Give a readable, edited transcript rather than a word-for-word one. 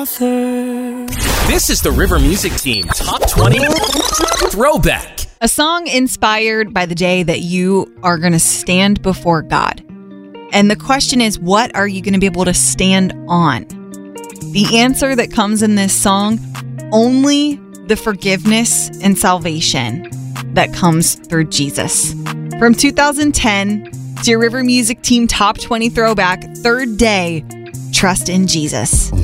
This is the River Music Team Top 20 Throwback. A song inspired by the day that you are going to stand before God. And the question is, what are you going to be able to stand on? The answer that comes in this song, only the forgiveness and salvation that comes through Jesus. From 2010, it's your River Music Team Top 20 Throwback, third day, Trust in Jesus.